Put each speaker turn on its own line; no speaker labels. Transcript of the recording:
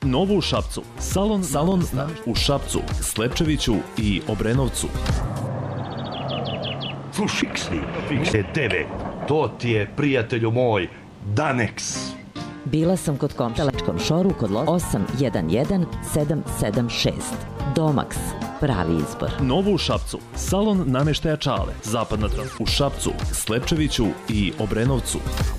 Novo u Šapcu. Salon u Šapcu, Slepčeviću i Obrenovcu.
Fiksni TV, to ti je, prijatelju moj, Danex.
Bila sam kod Komtelačkom šoru kod 811776. Domax, pravi izbor.
Novo u Šapcu. Salon nameštaja Čale. Zapadna u Šapcu, Slepčeviću i Obrenovcu.